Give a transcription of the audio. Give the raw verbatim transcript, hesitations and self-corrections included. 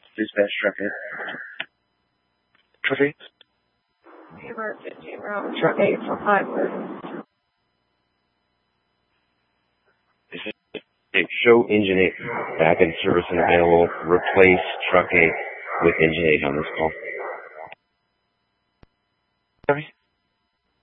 Dispatch truck eight. Truck eight. Number fifteen round truck eight for five thirty. This is eight. Show engine eight. Back in service and available. Replace truck eight with engine eight on this call. Sorry?